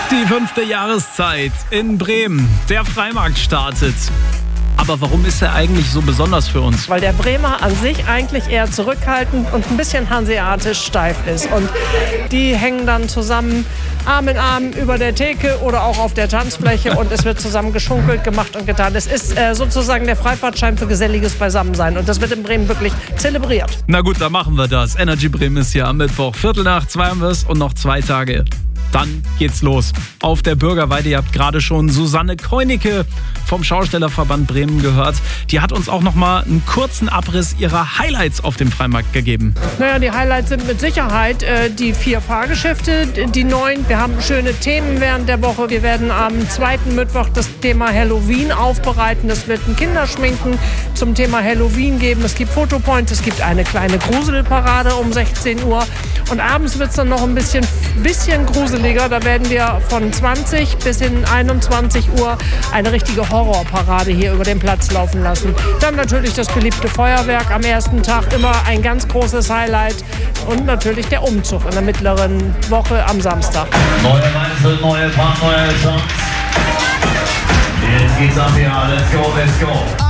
Die 5. Jahreszeit in Bremen. Der Freimarkt startet. Aber warum ist er eigentlich so besonders für uns? Weil der Bremer an sich eigentlich eher zurückhaltend und ein bisschen hanseatisch steif ist. Und die hängen dann zusammen Arm in Arm über der Theke oder auch auf der Tanzfläche und es wird zusammen geschunkelt, gemacht und getan. Es ist sozusagen der Freifahrtschein für geselliges Beisammensein und das wird in Bremen wirklich zelebriert. Na gut, dann machen wir das. Energy Bremen ist hier am Mittwoch. 1:45 haben wir es und noch 2 Tage. Dann geht's los. Auf der Bürgerweide, ihr habt gerade schon Susanne Keunicke vom Schaustellerverband Bremen gehört. Die hat uns auch noch mal einen kurzen Abriss ihrer Highlights auf dem Freimarkt gegeben. Naja, die Highlights sind mit Sicherheit die 4 Fahrgeschäfte, die neuen. Wir haben schöne Themen während der Woche. Wir werden am 2. Mittwoch das Thema Halloween aufbereiten. Es wird ein Kinderschminken zum Thema Halloween geben. Es gibt Fotopoints, es gibt eine kleine Gruselparade um 16 Uhr. Und abends wird es dann noch ein bisschen gruseliger. Da werden wir von 20 bis in 21 Uhr eine richtige Horrorparade hier über den Platz laufen lassen. Dann natürlich das beliebte Feuerwerk am ersten Tag, immer ein ganz großes Highlight. Und natürlich der Umzug in der mittleren Woche am Samstag. Neue Reise, neue Fahrt, neue Chance. Jetzt geht's ab hier, let's go, let's go.